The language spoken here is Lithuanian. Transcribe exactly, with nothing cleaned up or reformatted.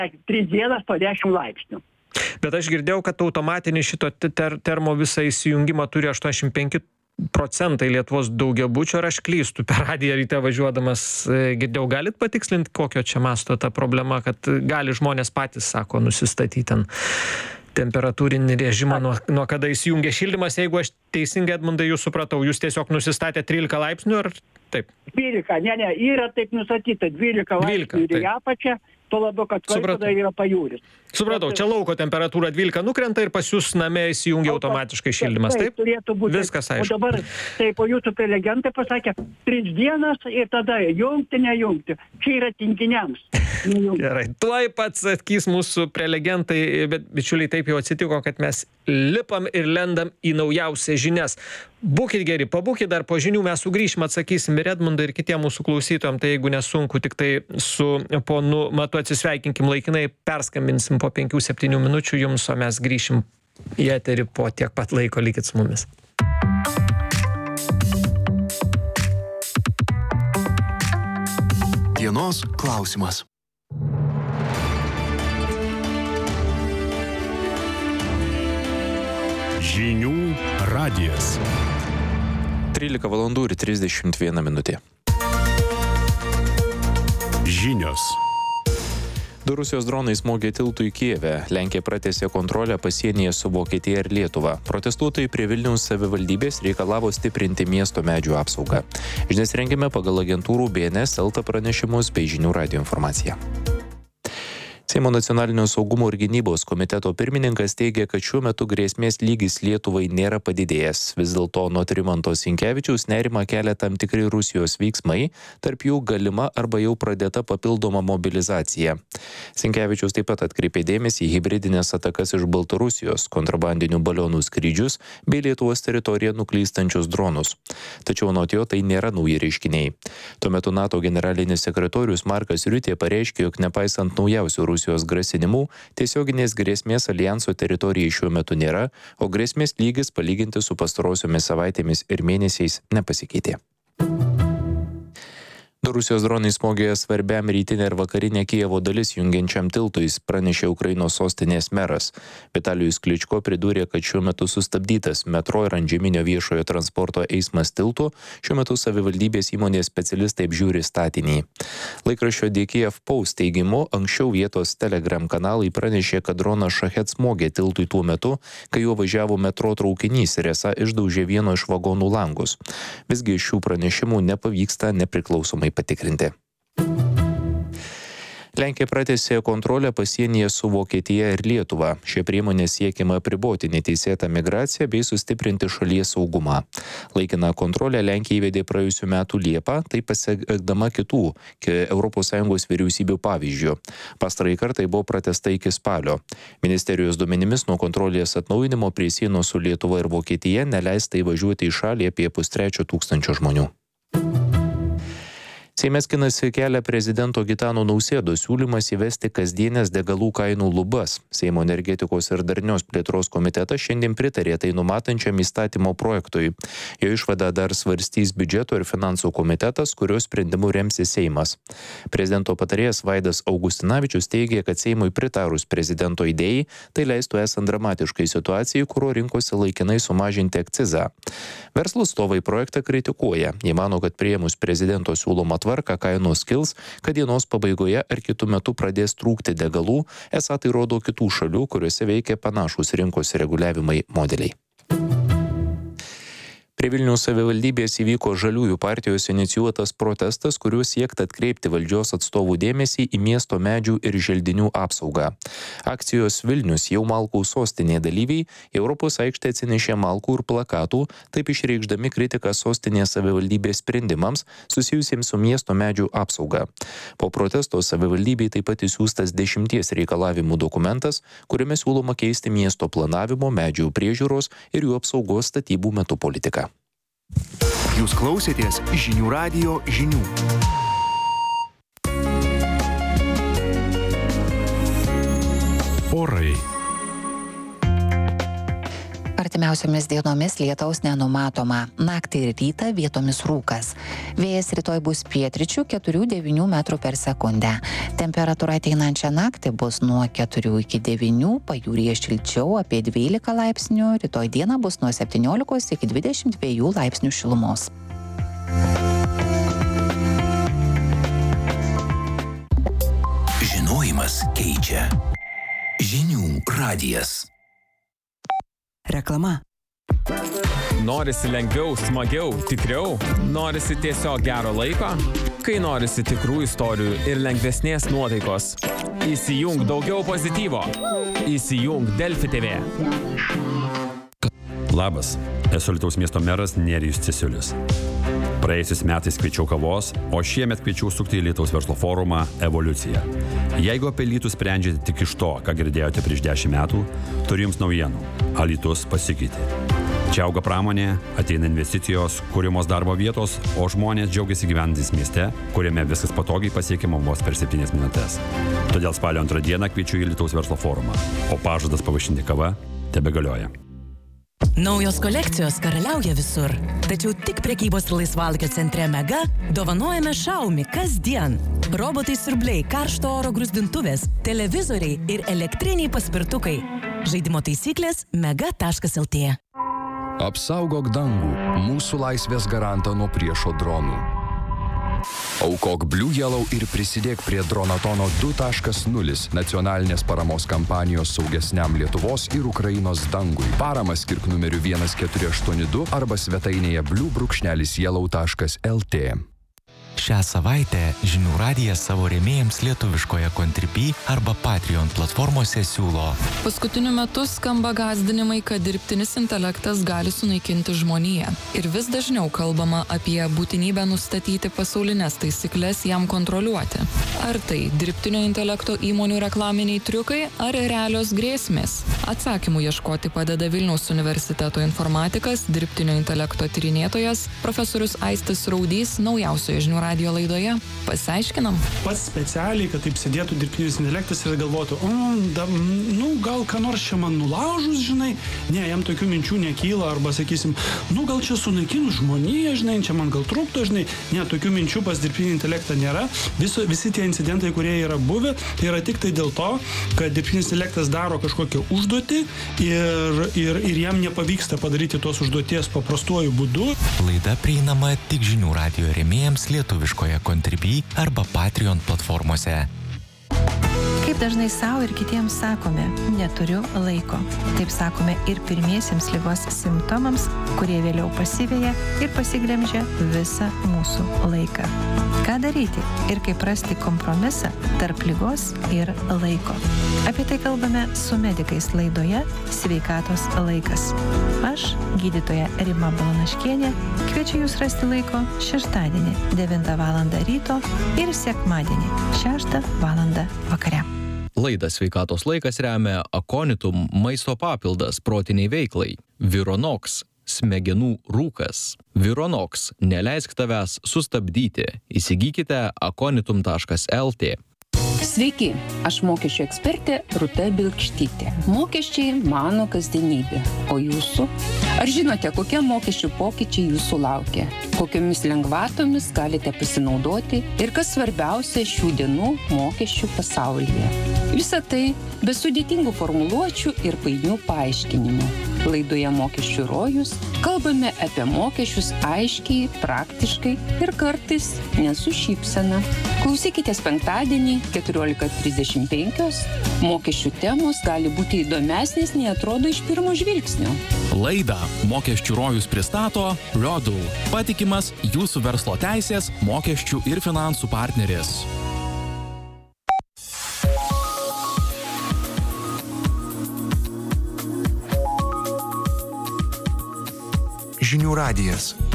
tris dienas po dešimt laipsnių. Bet aš girdėjau, kad automatinį šito ter termo visą įsijungimą turi aštuoniasdešimt penki procentai Lietuvos daugiabučio, ar aš klystu, per radiją ryte važiuodamas girdėjau, galit patikslinti, kokio čia masto ta problema, kad gali žmonės patys, sako, nusistatyti ten temperatūrinį režimą, nuo, nuo kada įsijungia šildymas, jeigu aš teisingai, Edmundai, jūs supratau, jūs tiesiog nusistatė trylika laipsnių, ar taip? dvylika, ne, ne, yra taip nustatyta, dvylika laipsnių ir į apačią, tuo labiau, kad Klaipėda yra pajūris. Supratau, čia lauko temperatūra dvylika nukrenta ir pas jūs name įsijungia automatiškai šildymas, taip? Taip, turėtų būti. Viskas aišku. O dabar, taip, o jūsų prelegentai pasakė, tris dienas ir tada jungti, nejungti. Čia yra tinginiams. Gerai, tuoj pats atkys mūsų prelegentai, bet bičiuliai, taip jau atsitiko, kad mes lipam ir lendam į naujausias žinias. Būkit geri, pabūkit dar po žinių, mes sugrįšim, atsakysim ir Edmundai, ir kitiem mūsų klausytojam, tai jeigu nesunku, tik tai su ponu Matu atsisveikinkim laikinai, perskambinsim po penkių septynių minučių jums, o mes grįšim į eterį po tiek pat laiko, likit su mumis. Dienos klausimas. Žinių radijas. trylika valandų ir trisdešimt viena minutė. Žinios. Du Rusijos dronai smogė tiltui Kijeve. Lenkija pratęsė kontrolę pasienyje su Vokietija ir Lietuva. Protestuotojai prie Vilniaus savivaldybės reikalavo stiprinti miesto medžių apsaugą. Žinias rengėme pagal agentūrų B N S, Elta pranešimus bei Žinių radijo informaciją. Seimo nacionalinio saugumo ir gynybos komiteto pirmininkas teigia, kad šiuo metu grėsmės lygis Lietuvai nėra padidėjęs. Vis dėlto nuo Rimanto Sinkevičiaus nerimą kelia tam tikri Rusijos veiksmai, tarp jų galima arba jau pradėta papildoma mobilizacija. Sinkevičius taip pat atkreipė dėmesį į hibridinės atakas iš Baltarusijos, kontrabandinių balionų skrydžius bei Lietuvos teritoriją nuklystančius dronus. Tačiau anot jo tai nėra nauji reiškiniai. Tuo metu NATO generalinis sekretorius Markas Riutė pareiškė, jog nepaisant naujausių Rusijos Rusijos grasinimų, tiesioginės grėsmės alijanso teritorijai šiuo metu nėra, o grėsmės lygis palyginti su pastarosiomis savaitėmis ir mėnesiais nepasikeitė. Du Rusijos dronai smogė svarbiam rytinę ir vakarinę Kijevo dalis jungiančiam tiltui, pranešė Ukrainos sostinės meras. Vitalijus Kličko pridūrė, kad šiuo metu sustabdytas metro ir antžeminio viešojo transporto eismas tiltų, šiuo metu savivaldybės įmonės specialistai apžiūri statinį. Laikraščio D K F Post teigimu, anksčiau vietos Telegram kanalai pranešė, kad dronas Šachet smogė tiltui tuo metu, kai juo važiavo metro traukinys ir esą išdaužė vieno iš vagonų langus. Visgi šių pranešimų nepavyksta nepriklausomai patikrinti. Lenkija pratęsė kontrolę pasienyje su Vokietija ir Lietuva. Šia priemonė siekiama apriboti neteisėtą migraciją bei sustiprinti šalies saugumą. Laikiną kontrolę Lenkija įvedė praėjusių metų Liepą, tai pasiekdama kitų Europos Sąjungos vyriausybių pavyzdžių. Pastarąjį kartą buvo pratęsta iki spalio. Ministerijos duomenimis nuo kontrolės atnaujinimo prie sienos su Lietuva ir Vokietija neleista įvažiuoti į šalį apie pustrečio tūkstančio žmonių. Seime skinasi kelią prezidento Gitano Nausėdos siūlymas įvesti kasdienės degalų kainų lubas. Seimo energetikos ir darnios plėtros komitetas šiandien pritarė tai numatančiam įstatymo projektui. Jo išvadą dar svarstys biudžeto ir finansų komitetas, kurio sprendimu remsis Seimas. Prezidento patarėjas Vaidas Augustinavičius teigia, kad Seimui pritarus prezidento idėjai, tai leistų esant dramatiškai situacijai, kurio rinkosi laikinai sumažinti akcizą. Verslo atstovai projektą kritikuoja. Jie mano, kad priėmus prezidento siūlomą tvarką kainos kils, kad dienos pabaigoje ar kitų metų pradės trūkti degalų, esą tai rodo kitų šalių, kuriuose veikia panašūs rinkos reguliavimai modeliai. Prie Vilniaus savivaldybės įvyko Žaliųjų partijos inicijuotas protestas, kuriuo siekta atkreipti valdžios atstovų dėmesį į miesto medžių ir želdinių apsaugą. Akcijos Vilnius jau Malkų sostinė dalyviai į Europos aikštę atsinešė malkų ir plakatų, taip išreikšdami kritiką sostinės savivaldybės sprendimams susijusiems su miesto medžių apsauga. Po protesto savivaldybei taip pat įsiųstas dešimties reikalavimų dokumentas, kuriame siūloma keisti miesto planavimo, medžių priežiūros ir jų apsaugos statybų metu politiką. Jūs klausėtės Žinių radijo žinių. Orai. Artimiausiomis dienomis lietaus nenumatoma. Naktį ir rytą vietomis rūkas. Vėjas rytoj bus pietryčių keturi devyni metrų per sekundę. Temperatūra ateinančią naktį bus nuo keturių iki devynių, pajūryje šilčiau apie dvylika laipsnių, rytoj dieną bus nuo septyniolikos iki dvidešimt dviejų laipsnių šilumos. Žinojimas keičia. Žinių radijas. Reklama. Norisi lengviau, smagiau, tikriau? Norisi tiesiog gero laiko? Kai norisi tikrų istorijų ir lengvesnės nuotaikos? Įsijung daugiau pozityvo. Įsijung Delfi T V. Labas, esu Alytaus miesto meras Nerijus Cesiulis. Praėjusiais metais kviečiau kavos, o šiemet kviečiau sukti į Alytaus verslo forumą Evoliucija. Jeigu apie Alytų sprendžiate tik iš to, ką girdėjote prieš dešimt metų, turiu jums naujienų. Alytus pasikeitė. Čia auga pramonė, ateina investicijos, kūrimos darbo vietos, o žmonės džiaugiasi gyvenantys mieste, kuriame viskas patogiai pasiekiama vos per septynias minutės. Todėl spalio antrą dieną kviečiu į Alytaus verslo forumą, o pažadas pavaišinti kava tebegalioja. Naujos kolekcijos karaliauja visur. Tačiau tik prekybos ir laisvalaikio centre Mega dovanojame Xiaomi kasdien. Robotai siurbliai, karšto oro grūzdintuvės, televizoriai ir elektriniai paspirtukai. Žaidimo taisyklės mega taškas el tė. Apsaugok dangų, mūsų laisvės garantą nuo priešo dronų. Aukok Blue Yellow ir prisidėk prie Dronatono du taškas nulis nacionalinės paramos kampanijos saugesniam Lietuvos ir Ukrainos dangui. Paramą skirk numeriu vienas keturi aštuoni du arba svetainėje blue yellow taškas el tė. Šią savaitę Žinių radijas savo rėmėjams lietuviškoje Contribui arba Patreon platformose siūlo. Paskutiniu metu skamba gąsdinimai, kad dirbtinis intelektas gali sunaikinti žmoniją. Ir vis dažniau kalbama apie būtinybę nustatyti pasaulinės taisyklės jam kontroliuoti. Ar tai dirbtinio intelekto įmonių reklaminiai triukai, ar realios grėsmės? Atsakymų ieškoti padeda Vilniaus universiteto informatikas, dirbtinio intelekto tyrinėtojas, profesorius Aistis Raudys naujausioje Žinių radijo laidoje. Pasiaiškinam. Pats specialiai, kad taip sėdėtų dirbtinis intelektas ir galvotų, o, da, nu, gal ką nors čia man nulaužus, žinai, ne, jam tokių minčių nekyla, arba sakysim, nu, gal čia sunaikinu žmoniją, žinai, čia man gal trukdo, žinai, ne, tokių minčių pas dirbtinį intelektą nėra. Viso, visi tie incidentai, kurie yra buvę, tai yra tik tai dėl to, kad dirbtinis intelektas daro kažkokią užduotį ir, ir, ir jam nepavyksta padaryti tos užduoties paprastuoju būdu. Laida prieinama tik Žinių radijo rėmėjams lietuviškoje Contribui arba Patreon platformose. Kaip dažnai savo ir kitiems sakome, neturiu laiko. Taip sakome ir pirmiesiems ligos simptomams, kurie vėliau pasiveja ir pasiglemžia visą mūsų laiką. Ką daryti ir kaip rasti kompromisą tarp ligos ir laiko? Apie tai kalbame su medikais laidoje Sveikatos laikas. Aš, gydytoja Rima Balanaškienė, kviečiu jūs rasti laiko šeštadienį devintą valandą ryto ir sekmadienį šeštą valandą vakare. Laidą Sveikatos laikas remia Aconitum maisto papildas protiniai veiklai, Vironox smegenų rūkas. Vironox neleisk tavęs sustabdyti. Įsigykite aconitum taškas el tė. Sveiki, aš mokesčių ekspertė Rūta Bilkštytė. Mokesčiai mano kasdienybė, o jūsų? Ar žinote, kokie mokesčių pokyčiai jūsų laukia? Kokiomis lengvatomis galite pasinaudoti ir kas svarbiausia šių dienų mokesčių pasaulyje? Visa tai be sudėtingų formuluočių ir painių paaiškinimų. Laidoje Mokesčių rojus kalbame apie mokesčius aiškiai, praktiškai ir kartais ne su šypsena. Klausykitės penktadienį keturiolika trisdešimt penkios. Mokesčių temos gali būti įdomesnės, nei atrodo iš pirmo žvilgsnio. Laidą Mokesčių rojus pristato Rodul, patikimas jūsų verslo teisės, mokesčių ir finansų partneris. Žinių radijas.